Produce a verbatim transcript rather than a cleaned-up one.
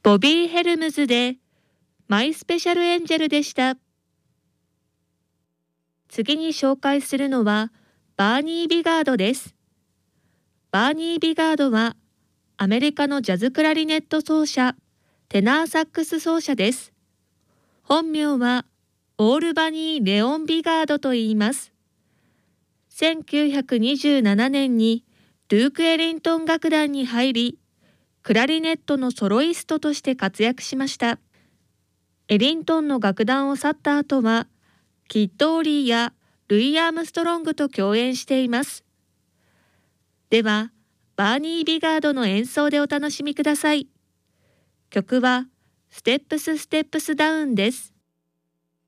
ボビー・ヘルムズでマイスペシャルエンジェルでした。次に紹介するのはバーニー・ビガードです。バーニー・ビガードはアメリカのジャズクラリネット奏者、テナーサックス奏者です。本名はオールバニー・レオン・ビガードと言います。せんきゅうひゃくにじゅうななねんにデューク・エリントン楽団に入り、クラリネットのソロイストとして活躍しました。エリントンの楽団を去った後は、キッド・オリーやルイ・アームストロングと共演しています。では、バーニー・ビガードの演奏でお楽しみください。曲は、ステップス・ステップス・ダウンです。